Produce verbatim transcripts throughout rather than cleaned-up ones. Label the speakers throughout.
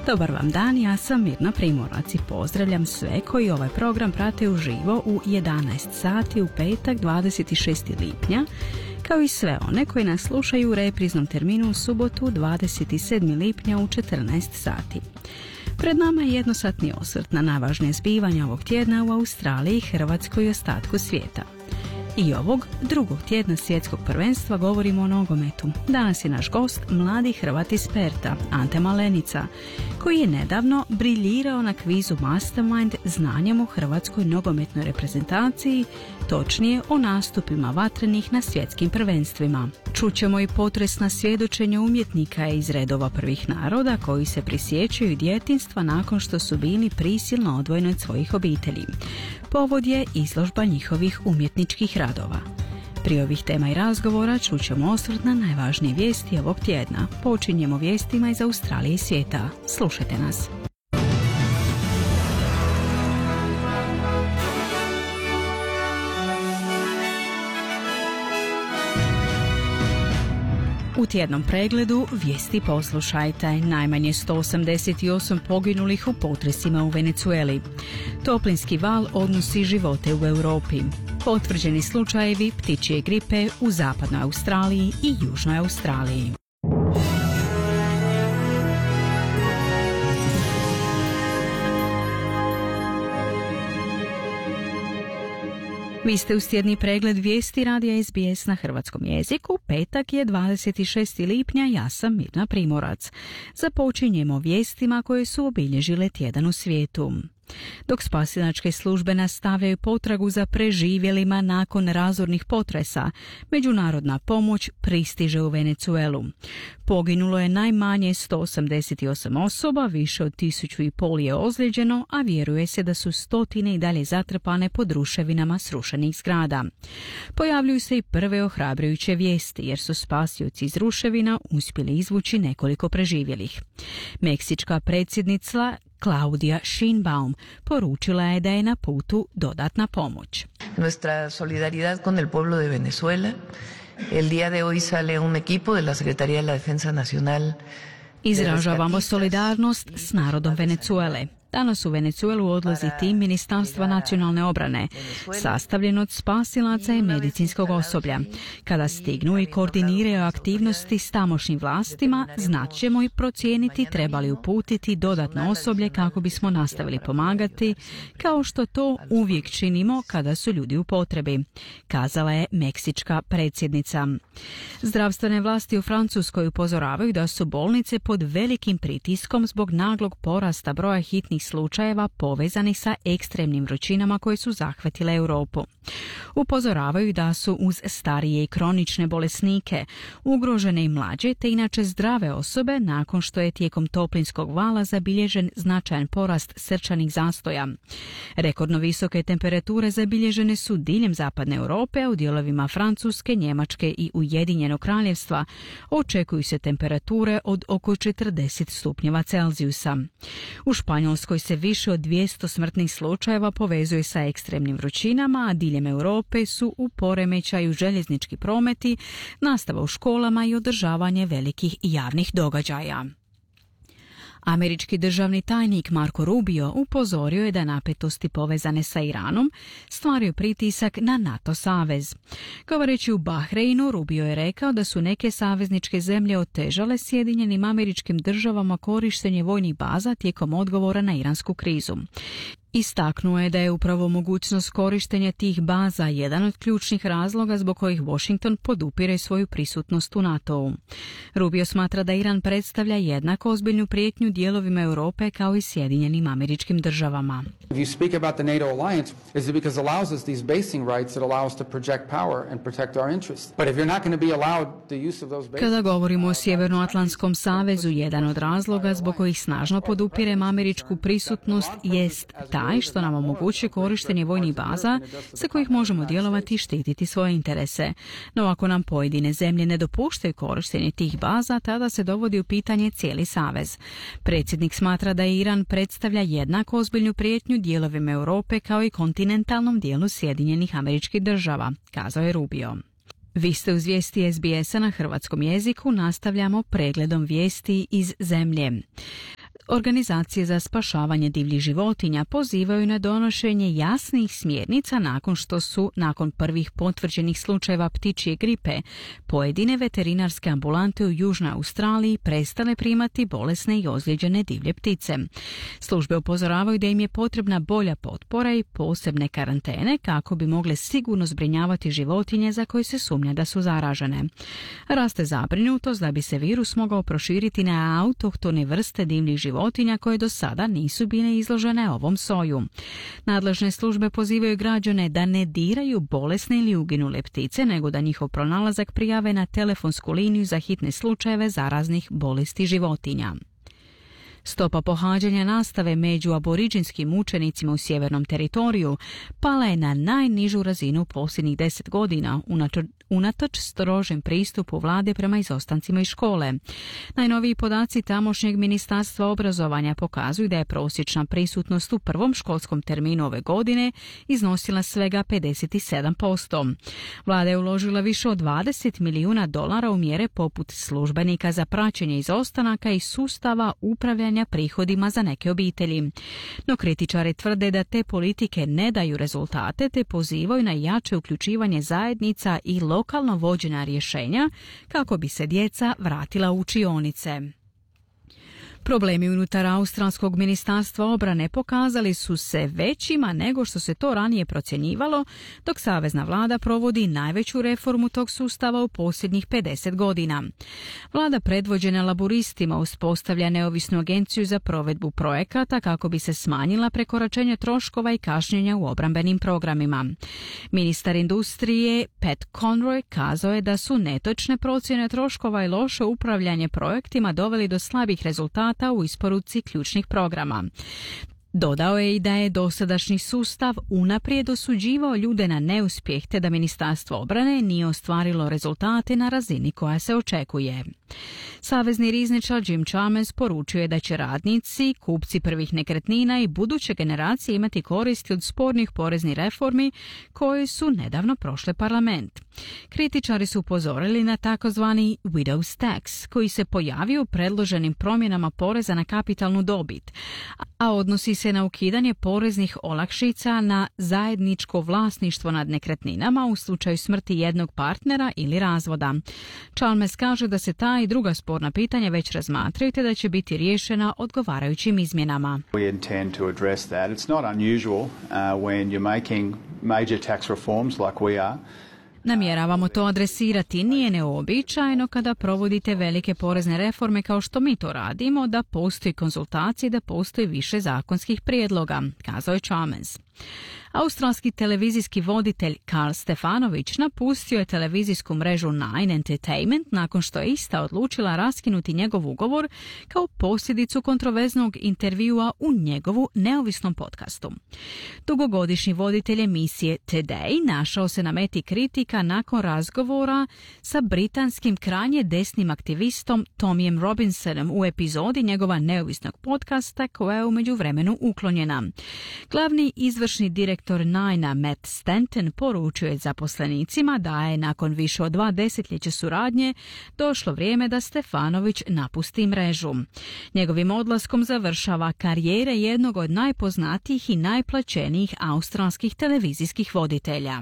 Speaker 1: Dobar vam dan, ja sam Mirna Primorac i pozdravljam sve koji ovaj program prate uživo u jedanaest sati u petak dvadeset šestog lipnja, kao i sve one koji nas slušaju u repriznom terminu u subotu dvadeset sedmog lipnja u četrnaest sati. Pred nama je jednosatni osvrt na najvažnije zbivanja ovog tjedna u Australiji, Hrvatskoj i ostatku svijeta. I ovog drugog tjedna svjetskog prvenstva govorimo o nogometu. Danas je naš gost mladi Hrvat iz Perta, Ante Malenica, koji je nedavno briljirao na kvizu Mastermind znanjem o hrvatskoj nogometnoj reprezentaciji, točnije o nastupima vatrenih na svjetskim prvenstvima. Čućemo i potresna svjedočenja umjetnika iz redova prvih naroda koji se prisjećaju djetinjstva nakon što su bili prisilno odvojeni od svojih obitelji. Povod je izložba njihovih umjetničkih radova. Prije ovih tema i razgovora čućemo osvrt na najvažnije vijesti ovog tjedna. Počinjemo vijestima iz Australije i svijeta. Slušajte nas. U tjednom pregledu vijesti poslušajte. Najmanje sto osamdeset osam poginulih u potresima u Venezueli. Toplinski val odnosi živote u Europi. Potvrđeni slučajevi ptičje gripe u zapadnoj Australiji i južnoj Australiji. Vi ste uz tjedni pregled vijesti radija S B S na hrvatskom jeziku. Petak je dvadeset šestog lipnja, ja sam Mirna Primorac. Započinjemo vijestima koje su obilježile tjedan u svijetu. Dok spasilačke službe nastavljaju potragu za preživjelima nakon razornih potresa, međunarodna pomoć pristiže u Venezuelu. Poginulo je najmanje sto osamdeset osam osoba, više od tisuću i pol je ozlijeđeno, a vjeruje se da su stotine i dalje zatrpane pod ruševinama srušenih zgrada. Pojavljuju se i prve ohrabrujuće vijesti, jer su spasioci iz ruševina uspjeli izvući nekoliko preživjelih. Meksička predsjednica Claudia Sheinbaum poručila je da je na putu dodatna pomoć.
Speaker 2: Nuestra solidaridad con el pueblo de Venezuela. El día de hoy sale un equipo de la Secretaría de la Defensa Nacional.
Speaker 1: Izražavamo solidarnost s narodom Venezuele. Danas u Venezuelu odlazi tim Ministarstva nacionalne obrane, sastavljen od spasilaca i medicinskog osoblja. Kada stignu i koordiniraju aktivnosti s tamošnjim vlastima, znat ćemo i procijeniti treba li uputiti dodatno osoblje kako bismo nastavili pomagati, kao što to uvijek činimo kada su ljudi u potrebi, kazala je meksička predsjednica. Zdravstvene vlasti u Francuskoj upozoravaju da su bolnice pod velikim pritiskom zbog naglog porasta broja hitnih slučajeva povezanih sa ekstremnim vrućinama koje su zahvatile Europu. Upozoravaju da su uz starije i kronične bolesnike, ugrožene i mlađe te inače zdrave osobe nakon što je tijekom toplinskog vala zabilježen značajan porast srčanih zastoja. Rekordno visoke temperature zabilježene su diljem zapadne Europe, a u dijelovima Francuske, Njemačke i Ujedinjenog kraljevstva očekuju se temperature od oko četrdeset stupnjeva Celzijusa. U Španjolskoj se više od dvjesto smrtnih slučajeva povezuje sa ekstremnim vrućinama, a diljem Europe su u poremećaju željeznički prometi, nastava u školama i održavanje velikih javnih događaja. Američki državni tajnik Marco Rubio upozorio je da napetosti povezane sa Iranom stvaraju pritisak na NATO savez. Govoreći u Bahreinu, Rubio je rekao da su neke savezničke zemlje otežale Sjedinjenim Američkim Državama korištenje vojnih baza tijekom odgovora na iransku krizu. Istaknuo je da je upravo mogućnost korištenja tih baza jedan od ključnih razloga zbog kojih Washington podupire svoju prisutnost u NATO-u. Rubio smatra da Iran predstavlja jednako ozbiljnu prijetnju dijelovima Europe kao i Sjedinjenim Američkim Državama.
Speaker 3: If you speak about the NATO alliance, is it because it allows us these basing rights that allow us to project power and protect our interests? But if you're not going to be allowed the use of those basing...
Speaker 1: Kada govorimo o Sjevernoatlantskom savezu, jedan od razloga zbog kojih snažno podupirem američku prisutnost jest taj što nam omogućuje korištenje vojnih baza sa kojih možemo djelovati i štititi svoje interese. No ako nam pojedine zemlje ne dopuštaju korištenje tih baza, tada se dovodi u pitanje cijeli savez. Predsjednik smatra da Iran predstavlja jednako ozbiljnu prijetnju dijelovima Europe kao i kontinentalnom dijelu Sjedinjenih Američkih Država, kazao je Rubio. Vi ste uz vijesti S B S-a na hrvatskom jeziku, nastavljamo pregledom vijesti iz zemlje. Organizacije za spašavanje divljih životinja pozivaju na donošenje jasnih smjernica nakon što su, nakon prvih potvrđenih slučajeva ptičje gripe, pojedine veterinarske ambulante u Južnoj Australiji prestale primati bolesne i ozlijeđene divlje ptice. Službe upozoravaju da im je potrebna bolja potpora i posebne karantene kako bi mogle sigurno zbrinjavati životinje za koje se sumnja da su zaražene. Raste zabrinutost da bi se virus mogao proširiti na autohtone vrste divljih životinja životinja koje do sada nisu bile izložene ovom soju. Nadležne službe pozivaju građane da ne diraju bolesne ili uginule ptice, nego da njihov pronalazak prijave na telefonsku liniju za hitne slučajeve zaraznih bolesti životinja. Stopa pohađanja nastave među aboriđinskim učenicima u sjevernom teritoriju pala je na najnižu razinu posljednjih deset godina, unatoč, unatoč strožem pristupu vlade prema izostancima iz škole. Najnoviji podaci tamošnjeg ministarstva obrazovanja pokazuju da je prosječna prisutnost u prvom školskom terminu ove godine iznosila svega pedeset sedam posto. Vlada je uložila više od dvadeset milijuna dolara u mjere poput službenika za praćenje izostanaka i sustava upravljanja prihodima za neke obitelji. No kritičari tvrde da te politike ne daju rezultate te pozivaju na jače uključivanje zajednica i lokalno vođena rješenja kako bi se djeca vratila u učionice. Problemi unutar Australskog ministarstva obrane pokazali su se većima nego što se to ranije procjenjivalo, dok savezna vlada provodi najveću reformu tog sustava u posljednjih pedeset godina. Vlada predvođena laburistima uspostavlja neovisnu agenciju za provedbu projekata kako bi se smanjila prekoračenje troškova i kašnjenja u obrambenim programima. Ministar industrije Pat Conroy kazao je da su netočne procjene troškova i loše upravljanje projektima doveli do slabih rezultata u isporuci ključnih programa. Dodao je i da je dosadašnji sustav unaprijed osuđivao ljude na neuspjeh te da Ministarstvo obrane nije ostvarilo rezultate na razini koja se očekuje. Savezni rizničar Jim Chalmers poručio je da će radnici, kupci prvih nekretnina i buduće generacije imati koristi od spornih poreznih reformi koje su nedavno prošle parlament. Kritičari su upozorili na takozvani widow's tax koji se pojavio u predloženim promjenama poreza na kapitalnu dobit, a odnosi se na ukidanje poreznih olakšica na zajedničko vlasništvo nad nekretninama u slučaju smrti jednog partnera ili razvoda. Chalmers kaže da se ta i druga sporna pitanja već razmatraju te da će biti riješena odgovarajućim izmjenama.
Speaker 4: We intend to address that. It's not unusual uh, when you're making major tax reforms like we are.
Speaker 1: Namjeravamo to adresirati. Nije neobičajeno kada provodite velike porezne reforme kao što mi to radimo, da postoji konzultacije, da postoji više zakonskih prijedloga, kazao je Chalmers. Australski televizijski voditelj Karl Stefanović napustio je televizijsku mrežu Nine Entertainment nakon što je ista odlučila raskinuti njegov ugovor kao posljedicu kontroverznog intervjua u njegovu neovisnom podcastu. Dugogodišnji voditelj emisije Today našao se na meti kritika nakon razgovora sa britanskim krajnje desnim aktivistom Tommyem Robinsonom u epizodi njegova neovisnog podcasta koja je u međuvremenu uklonjena. Glavni izvršni direktor Nine Matt Stanton poručio je zaposlenicima da je nakon više od dva desetljeća suradnje došlo vrijeme da Stefanović napusti mrežu. Njegovim odlaskom završava karijera jednog od najpoznatijih i najplaćenijih australskih televizijskih voditelja.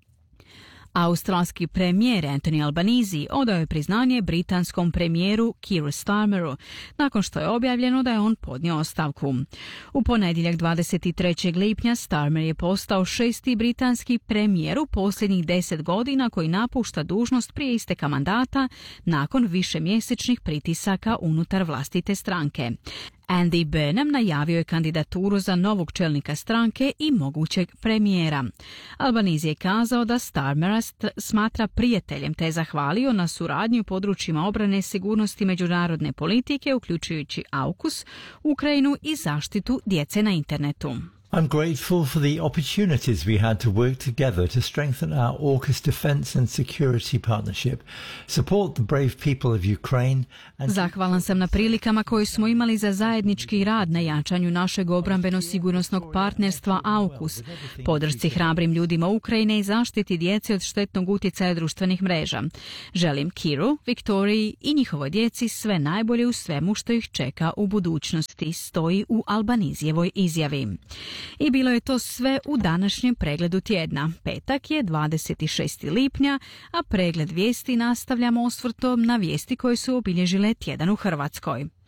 Speaker 1: Australski premijer Anthony Albanese odao je priznanje britanskom premijeru Keir Starmeru nakon što je objavljeno da je on podnio ostavku. U ponedjeljak dvadeset trećeg lipnja Starmer je postao šesti britanski premijer u posljednjih deset godina koji napušta dužnost prije isteka mandata nakon višemjesečnih pritisaka unutar vlastite stranke. Andy Burnham najavio je kandidaturu za novog čelnika stranke i mogućeg premijera. Albanese je kazao da Starmera smatra prijateljem te je zahvalio na suradnju u područjima obrane, sigurnosti, međunarodne politike, uključujući AUKUS, Ukrajinu i zaštitu djece na internetu.
Speaker 5: I'm grateful for the opportunities we had to work together to strengthen our AUKUS defense and security partnership, support the brave people of Ukraine and...
Speaker 1: Zahvalan sam na prilikama koje smo imali za zajednički rad na jačanju našeg obrambeno-sigurnosnog partnerstva AUKUS, podršci hrabrim ljudima Ukrajine i zaštiti djece od štetnog utjecaja društvenih mreža. Želim Kiru, Viktoriji i njihovoj djeci sve najbolje u svemu što ih čeka u budućnosti, stoji u Albanizijevoj izjavi. I bilo je to sve u današnjem pregledu tjedna. Petak je dvadeset šestog lipnja, a pregled vijesti nastavljamo osvrtom na vijesti koje su obilježile tjedan u Hrvatskoj.